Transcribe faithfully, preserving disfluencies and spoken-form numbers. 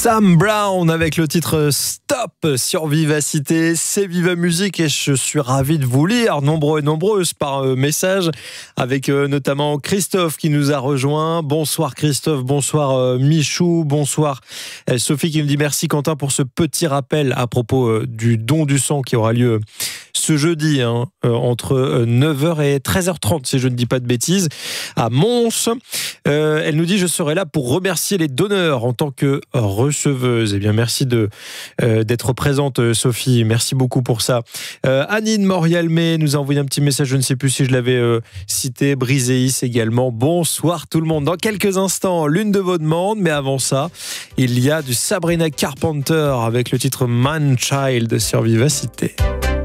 Sam Brown avec le titre Stop sur Vivacité, c'est Viva Musique et je suis ravi de vous lire, nombreux et nombreuses par message, avec notamment Christophe qui nous a rejoint. Bonsoir Christophe, bonsoir Michou, bonsoir Sophie qui nous dit merci Quentin pour ce petit rappel à propos du don du sang qui aura lieu ce jeudi hein, entre neuf heures et treize heures trente si je ne dis pas de bêtises à Mons. Euh, elle nous dit je serai là pour remercier les donneurs en tant que receveuse. Eh bien merci de euh, d'être présente Sophie, merci beaucoup pour ça. Euh, Anine Morialmé nous a envoyé un petit message, je ne sais plus si je l'avais euh, cité. Briséis également. Bonsoir tout le monde. Dans quelques instants l'une de vos demandes, mais avant ça il y a du Sabrina Carpenter avec le titre Man Child sur Vivacité.